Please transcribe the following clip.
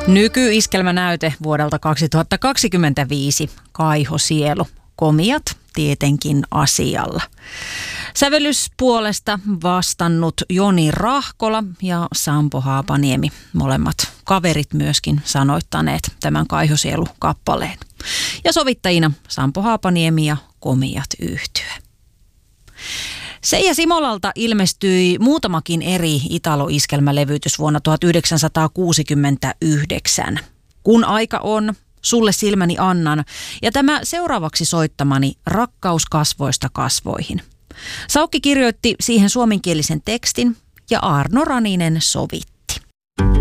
Nykyiskelmänäyte vuodelta 2025, Kaiho Sielu, komiat tietenkin asialla. Sävellyspuolesta vastannut Joni Rahkola ja Sampo Haapaniemi, molemmat kaverit myöskin sanoittaneet tämän Kaiho Sielu-kappaleen. Ja sovittajina Sampo Haapaniemi ja Komiat yhtye. Seija Simolalta ilmestyi muutamakin eri Italo-iskelmälevytys vuonna 1969. Kun aika on, sulle silmäni annan ja tämä seuraavaksi soittamani Rakkaus kasvoista kasvoihin. Saukki kirjoitti siihen suomenkielisen tekstin ja Arno Raninen sovitti.